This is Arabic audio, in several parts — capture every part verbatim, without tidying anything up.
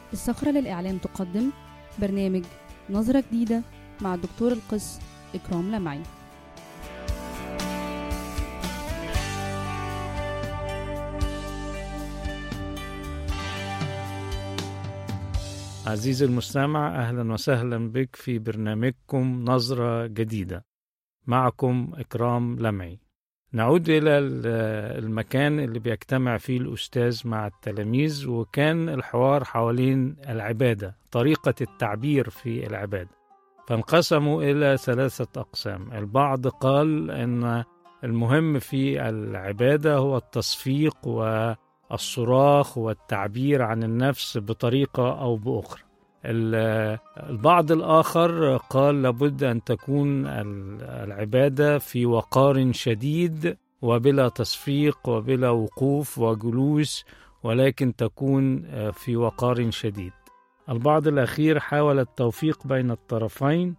الصخرة للإعلام تقدم برنامج نظرة جديدة مع الدكتور القس إكرام لمعي. عزيزي المستمع، أهلا وسهلا بك في برنامجكم نظرة جديدة. معكم إكرام لمعي. نعود إلى المكان اللي بيجتمع فيه الأستاذ مع التلاميذ، وكان الحوار حوالين العبادة، طريقة التعبير في العبادة. فانقسموا إلى ثلاثة أقسام. البعض قال أن المهم في العبادة هو التصفيق والصراخ والتعبير عن النفس بطريقة أو بأخرى. البعض الآخر قال لابد أن تكون العبادة في وقار شديد وبلا تصفيق وبلا وقوف وجلوس، ولكن تكون في وقار شديد. البعض الأخير حاول التوفيق بين الطرفين،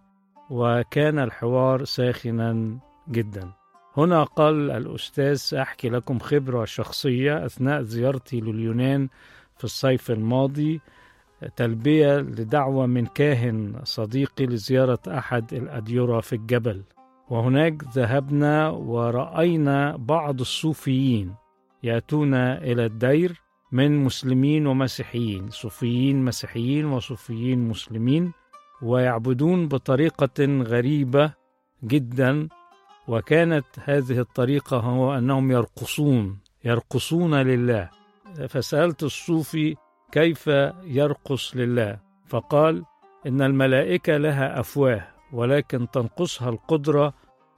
وكان الحوار ساخنا جدا. هنا قال الأستاذ: سأحكي لكم خبرة شخصية أثناء زيارتي لليونان في الصيف الماضي، تلبية لدعوة من كاهن صديقي لزيارة أحد الأديرة في الجبل. وهناك ذهبنا ورأينا بعض الصوفيين يأتون إلى الدير من مسلمين ومسيحيين، صوفيين مسيحيين وصوفيين مسلمين، ويعبدون بطريقة غريبة جدا. وكانت هذه الطريقة هو أنهم يرقصون يرقصون لله. فسألت الصوفي: كيف يرقص لله؟ فقال: إن الملائكة لها أفواه، ولكن تنقصها القدرة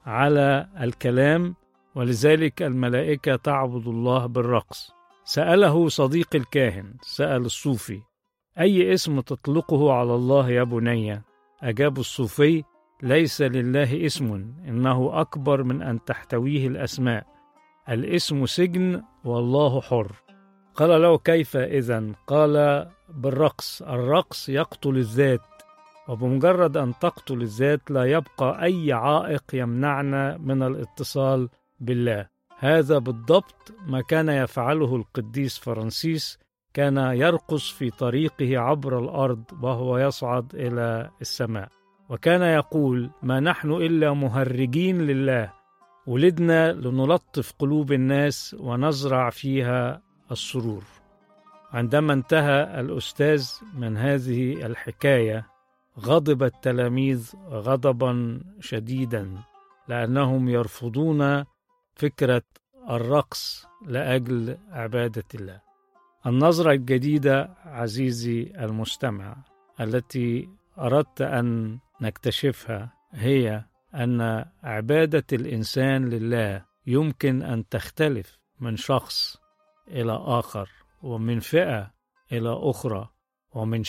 على الكلام، ولذلك الملائكة تعبد الله بالرقص. سأله صديق الكاهن، سأل الصوفي: أي اسم تطلقه على الله يا بني؟ أجاب الصوفي: ليس لله اسم، إنه أكبر من أن تحتويه الأسماء. الاسم سجن والله حر. قال له: كيف إذن؟ قال: بالرقص. الرقص يقتل الذات، وبمجرد أن تقتل الذات لا يبقى أي عائق يمنعنا من الاتصال بالله. هذا بالضبط ما كان يفعله القديس فرانسيس، كان يرقص في طريقه عبر الأرض وهو يصعد إلى السماء، وكان يقول: ما نحن إلا مهرجين لله، ولدنا لنلطف قلوب الناس ونزرع فيها السرور. عندما انتهى الأستاذ من هذه الحكاية غضب التلاميذ غضبا شديدا، لأنهم يرفضون فكرة الرقص لأجل عبادة الله. النظرة الجديدة عزيزي المستمع التي أردت أن نكتشفها هي أن عبادة الإنسان لله يمكن أن تختلف من شخص إلى آخر، ومن فئة إلى أخرى، ومن